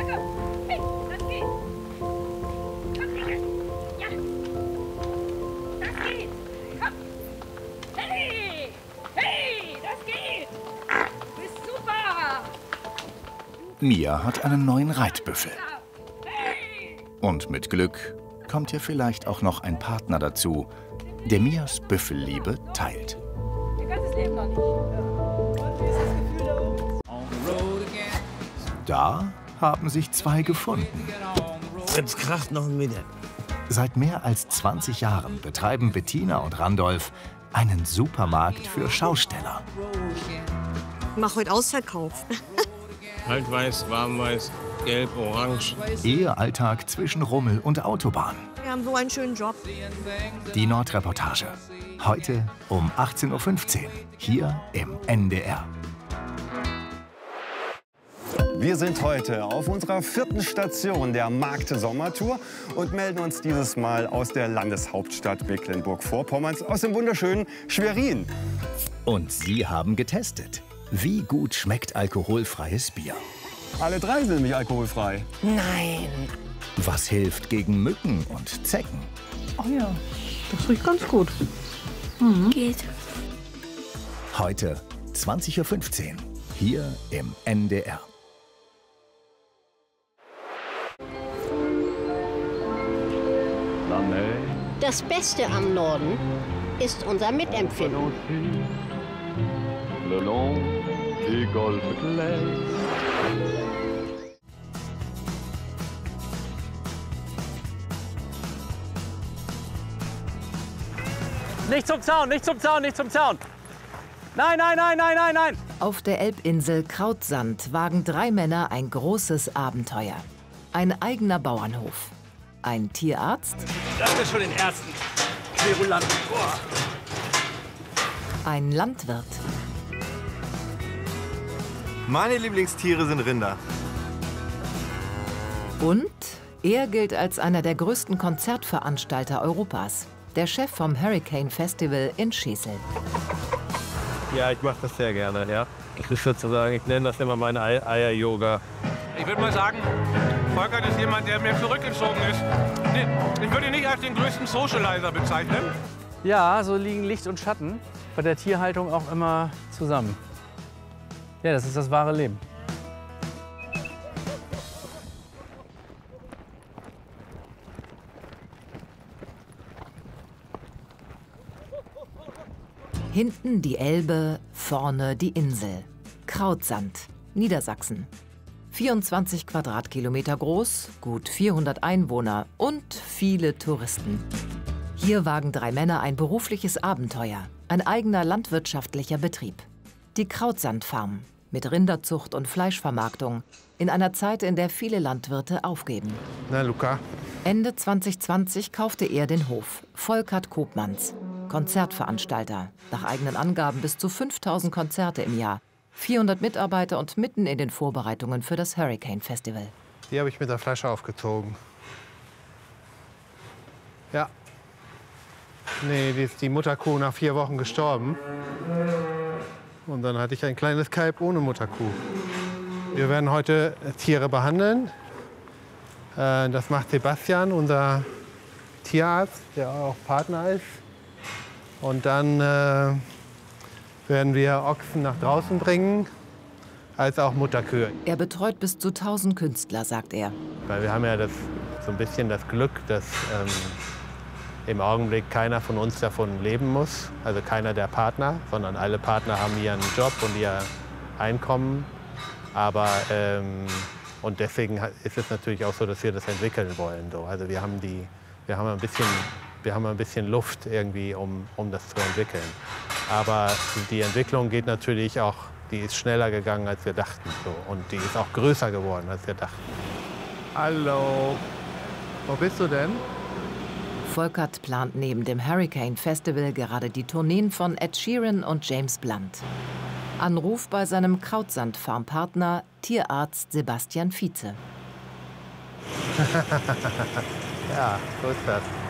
Hey, das geht. Komm, ja. Das geht. Komm. Hey, hey, das geht. Du bist super. Mia hat einen neuen Reitbüffel. Und mit Glück kommt ihr vielleicht auch noch ein Partner dazu, der Mias Büffelliebe teilt. Ihr ganzes Leben noch nicht. Und wie ist das Gefühl da oben? Da haben sich zwei gefunden. Jetzt kracht noch ein Meter. Seit mehr als 20 Jahren betreiben Bettina und Randolph einen Supermarkt für Schausteller. Mach heute Ausverkauf. Kaltweiß, warmweiß, gelb, orange. Ihr Alltag zwischen Rummel und Autobahn. Wir haben so einen schönen Job. Die Nordreportage. Heute um 18:15 Uhr. Hier im NDR. Wir sind heute auf unserer 4. Station der Markt-Sommertour und melden uns dieses Mal aus der Landeshauptstadt Mecklenburg-Vorpommerns, aus dem wunderschönen Schwerin. Und sie haben getestet. Wie gut schmeckt alkoholfreies Bier? Alle 3 sind nämlich alkoholfrei. Nein. Was hilft gegen Mücken und Zecken? Oh ja, das riecht ganz gut. Geht. Heute 20:15 Uhr. Hier im NDR. Das Beste am Norden ist unser Mitempfinden. Nicht zum Zaun, nicht zum Zaun, nicht zum Zaun! Nein, nein, nein, nein, nein, nein! Auf der Elbinsel Krautsand wagen 3 Männer ein großes Abenteuer. Ein eigener Bauernhof. Ein Tierarzt. Da haben wir schon den ersten Querulanten. Ein Landwirt. Meine Lieblingstiere sind Rinder. Und er gilt als einer der größten Konzertveranstalter Europas. Der Chef vom Hurricane Festival in Schesel. Ja, ich mache das sehr gerne, ja. Das ist sozusagen, ich nenne das immer meine Eier-Yoga. Ich würde mal sagen, Volkert ist jemand, der mir zurückgezogen ist. Ich würde ihn nicht als den größten Socializer bezeichnen. Ja, so liegen Licht und Schatten bei der Tierhaltung auch immer zusammen. Ja, das ist das wahre Leben. Hinten die Elbe, vorne die Insel. Krautsand, Niedersachsen. 24 Quadratkilometer groß, gut 400 Einwohner und viele Touristen. Hier wagen 3 Männer ein berufliches Abenteuer, ein eigener landwirtschaftlicher Betrieb. Die Krautsandfarm mit Rinderzucht und Fleischvermarktung in einer Zeit, in der viele Landwirte aufgeben. Na, Luca? Ende 2020 kaufte er den Hof, Volkert Koopmans, Konzertveranstalter, nach eigenen Angaben bis zu 5000 Konzerte im Jahr. 400 Mitarbeiter und mitten in den Vorbereitungen für das Hurricane Festival. Die habe ich mit der Flasche aufgezogen. Ja. Nee, die ist die Mutterkuh nach 4 Wochen gestorben. Und dann hatte ich ein kleines Kalb ohne Mutterkuh. Wir werden heute Tiere behandeln. Das macht Sebastian, unser Tierarzt, der auch Partner ist. Und dann werden wir Ochsen nach draußen bringen, als auch Mutterkühe. Er betreut bis zu 1000 Künstler, sagt er. Weil wir haben ja so ein bisschen das Glück, dass im Augenblick keiner von uns davon leben muss. Also keiner der Partner, sondern alle Partner haben ihren Job und ihr Einkommen. Aber und deswegen ist es natürlich auch so, dass wir das entwickeln wollen. So. Also wir haben ein bisschen Luft irgendwie, um das zu entwickeln. Aber die Entwicklung geht natürlich auch, die ist schneller gegangen, als wir dachten. So. Und die ist auch größer geworden, als wir dachten. Hallo, wo bist du denn? Volkert plant neben dem Hurricane Festival gerade die Tourneen von Ed Sheeran und James Blunt. Anruf bei seinem Krautsand-Farmpartner, Tierarzt Sebastian Vize. Ja, so ist das.